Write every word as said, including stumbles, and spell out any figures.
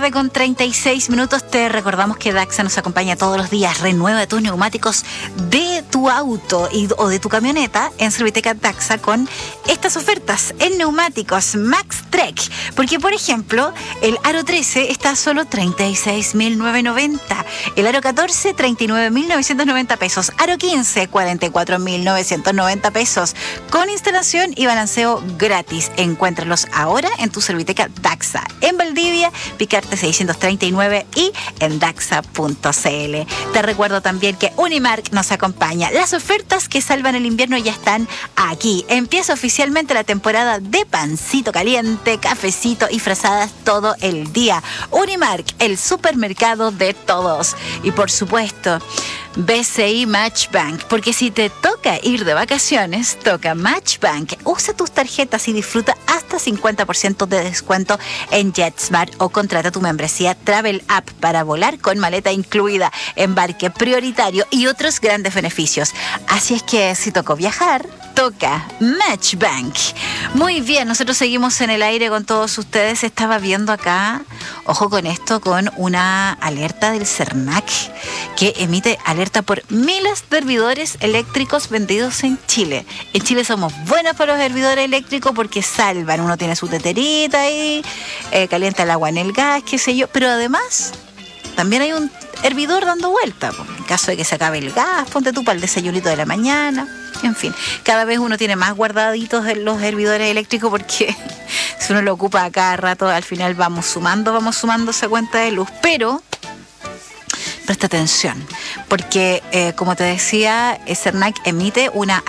tarde con treinta y seis minutos. Te recordamos que Daxa nos acompaña todos los días. Renueva tus neumáticos de tu auto y, o de tu camioneta en Serviteca Daxa con estas ofertas en neumáticos Max Trek. Porque, por ejemplo, el Aro trece está a solo treinta y seis mil novecientos noventa. El Aro catorce, treinta y nueve mil novecientos noventa pesos. Aro quince, cuarenta y cuatro mil novecientos noventa pesos. Con instalación y balanceo gratis. Encuéntralos ahora en tu Serviteca Daxa. En Valdivia, Picarte seiscientos treinta y nueve y en daxa punto c l. Te recuerdo también que Unimark nos acompaña. Las ofertas que salvan el invierno ya están aquí. Empieza oficialmente la temporada de pancito caliente, cafecito y frazadas todo el día. Unimark, el supermercado de todos. Y por supuesto, B C I Matchbank, porque si te toca ir de vacaciones, toca Matchbank. Usa tus tarjetas y disfruta hasta cincuenta por ciento de descuento en JetSmart o contrata tu membresía Travel App para volar con maleta incluida, embarque prioritario y otros grandes beneficios. Así es que si tocó viajar, toca Matchbank. Muy bien, nosotros seguimos en el aire con todos ustedes. Estaba viendo acá, ojo con esto, con una alerta del CERNAC que emite alerta por miles de hervidores eléctricos vendidos en Chile. En Chile somos buenos para los hervidores eléctricos porque salvan. Uno tiene su teterita ahí, eh, calienta el agua en el gas, qué sé yo. Pero además, también hay un hervidor dando vuelta. En caso de que se acabe el gas, ponte tú para el desayunito de la mañana. En fin, cada vez uno tiene más guardaditos los hervidores eléctricos porque si uno lo ocupa a cada rato, al final vamos sumando, vamos sumando esa cuenta de luz. Pero presta atención, porque eh, como te decía, CERNAC emite una